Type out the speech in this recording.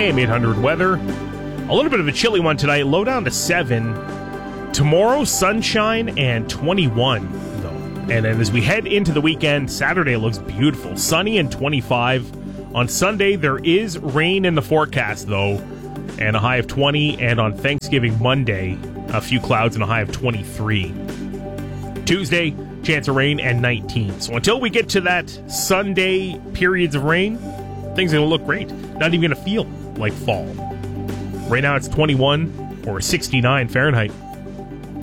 AM 800 weather. A little bit of a chilly one tonight, low down to 7. Tomorrow, sunshine and 21, though. And then as we head into the weekend, Saturday looks beautiful. Sunny and 25. On Sunday, there is rain in the forecast, though, and a high of 20. And on Thanksgiving Monday, a few clouds and a high of 23. Tuesday, chance of rain and 19. So until we get to that Sunday periods of rain, things are going to look great. Not even going to feel like fall. Right now it's 21 or 69 Fahrenheit.